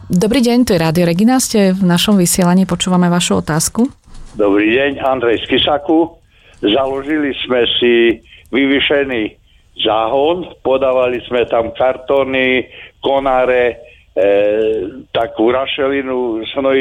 Dobrý deň, tu je Rádio Regina, ste v našom vysielaní, počúvame vašu otázku. Dobrý deň, Andrej z Kisaku. Založili sme si vyvyšený záhon, podávali sme tam kartóny, konáre, takú rašelinu,